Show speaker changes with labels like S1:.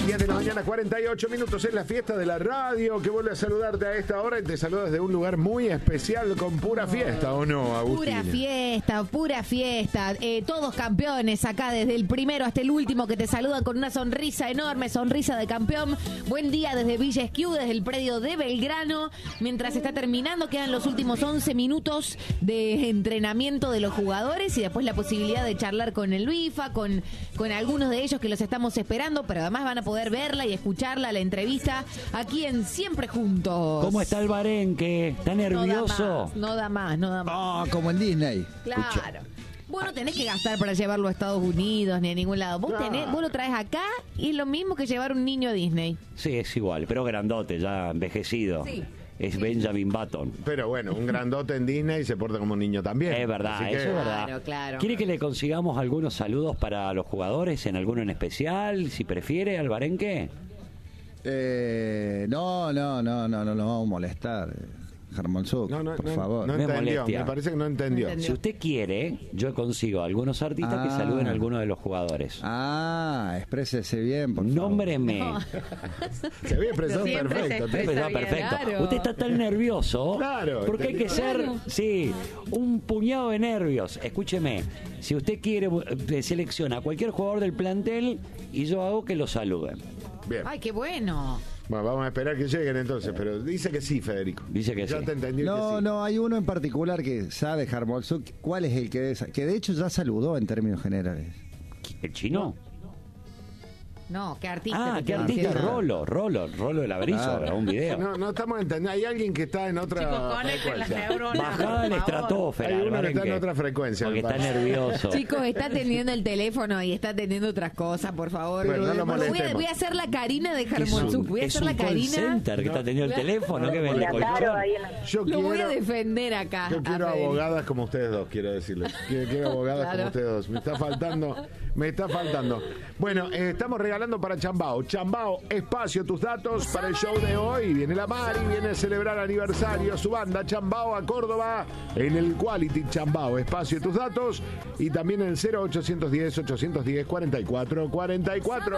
S1: 10 de la mañana, 48 minutos en la fiesta de la radio, que vuelve a saludarte a esta hora y te saluda desde un lugar muy especial con pura fiesta, ¿o no, Agustina?
S2: Pura fiesta. Todos campeones acá, desde el primero hasta el último, que te saludan con una sonrisa enorme, sonrisa de campeón. Buen día desde Villa Esquiú, desde el predio de Belgrano. Mientras está terminando, quedan los últimos 11 minutos de entrenamiento de los jugadores y después la posibilidad de charlar con el Luifa, con algunos de ellos que los estamos esperando, pero además van a poder verla y escucharla, la entrevista, aquí en Siempre Juntos.
S3: ¿Cómo está el Barenque? ¿Está nervioso?
S2: No da más.
S4: Como en Disney.
S2: Claro.
S4: Escucha.
S2: Vos no tenés que gastar para llevarlo a Estados Unidos ni a ningún lado. Vos lo traes acá y es lo mismo que llevar un niño a Disney.
S3: Sí, es igual, pero grandote, ya envejecido.
S2: Sí.
S3: Es Benjamin Button.
S1: Pero bueno, un grandote en Disney se porta como un niño también.
S3: Es verdad,
S1: Así que...
S3: eso es verdad.
S2: Claro.
S3: ¿Quiere que le consigamos algunos saludos para los jugadores, en alguno en especial, si prefiere, al Barenque?
S4: No nos vamos a molestar. Germán Zuc, por favor.
S1: No
S3: Me
S1: entendió,
S3: molestia.
S1: me parece que no entendió.
S3: Si usted quiere, yo consigo algunos artistas que saluden a alguno de los jugadores.
S4: Exprésese bien, por favor.
S3: Nómbreme.
S2: No.
S1: Se había expresado
S2: Siempre
S1: perfecto.
S2: se expresa bien,
S3: Perfecto.
S2: claro.
S3: Usted está tan nervioso.
S1: Claro,
S3: porque hay que ser, sí, un puñado de nervios. Escúcheme, si usted quiere, selecciona a cualquier jugador del plantel y yo hago que lo saluden.
S1: Bien.
S2: Ay, qué bueno.
S1: Bueno, vamos a esperar que lleguen entonces, pero dice que sí, Federico.
S3: Dice que
S1: ya
S3: sí.
S1: te entendí que sí.
S4: No, hay uno en particular que sabe Germán Zuc. ¿Cuál es el que de hecho ya saludó en términos generales?
S3: ¿El chino?
S2: No, qué artista.
S3: Qué artista. Rolo el Averizo, grabó un video.
S1: No estamos entendiendo. Hay alguien que está en otra
S5: Chicos, conecten las
S1: frecuencia.
S5: neuronas.
S3: Bajada en
S5: por favor.
S3: estratosfera.
S1: Hay uno que está en
S3: Barenque,
S1: otra frecuencia.
S3: porque
S1: me
S3: está
S1: parece.
S3: nervioso.
S2: Chicos, está atendiendo el teléfono y está atendiendo otras cosas, por favor.
S1: Pero no lo molestemos.
S2: Voy a hacer la Karina de
S3: Es
S2: Germán Zuc. Voy a hacer la
S3: un call
S2: Karina.
S3: center que está teniendo el teléfono, que vende colchón.
S1: Yo
S2: Lo voy a
S1: quiero,
S2: defender acá.
S1: yo quiero
S2: a Federico.
S1: abogadas como ustedes dos, quiero decirles. Quiero abogadas
S2: Claro.
S1: como ustedes dos. Me está faltando. Bueno, estamos regalando para Chambao. Chambao, espacio, tus datos para el show de hoy. Viene la Mari, viene a celebrar aniversario. Su banda Chambao a Córdoba en el Quality Chambao. Espacio, tus datos. Y también en 0810 810 4444.